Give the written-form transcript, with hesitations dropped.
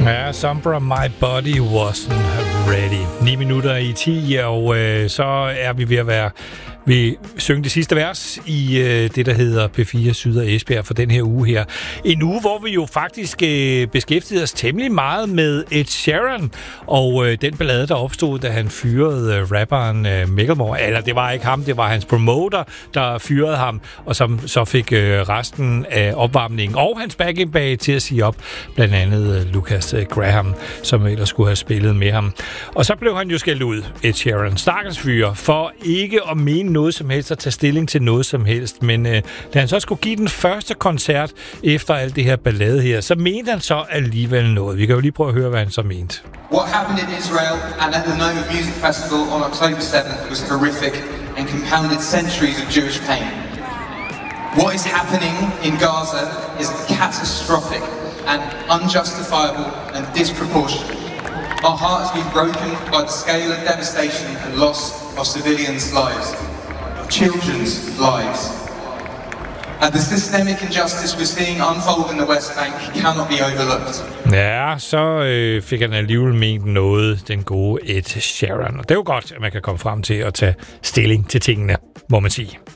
Ja, Sombra, My Body Wasn't Ready. 9 minutter i 10, og så er vi ved at være vi synge det sidste vers i det, der hedder P4 Syd og Esbjerg for den her uge her. En uge, hvor vi jo faktisk beskæftigede os temmelig meget med Ed Sheeran og den ballade, der opstod, da han fyrede rapperen Macklemore. Eller det var ikke ham, det var hans promoter, der fyrede ham, og som så fik resten af opvarmningen og hans backing bag til at sige op. Blandt andet Lucas Graham, som ellers skulle have spillet med ham. Og så blev han jo skældt ud, Ed Sheeran, stakkels fyr, for ikke at mene noget som helst og tage stilling til noget som helst. Men da han så skulle give den første koncert efter alt det her ballade her, så mente han så alligevel noget. Vi kan jo lige prøve at høre, hvad han så mente. What happened in Israel and at the Nova Music Festival on October 7th was horrific and compounded centuries of Jewish pain. What is happening in Gaza is catastrophic and unjustifiable and disproportionate. Our hearts have been broken by the scale of devastation and loss of civilians' lives, of children's lives. And the systemic injustice we're seeing unfold in the West Bank cannot be overlooked. Ja, så fik han alligevel ment noget, den gode Ed Sheeran. Og det er jo godt, at man kan komme frem til at tage stilling til tingene, må man sige.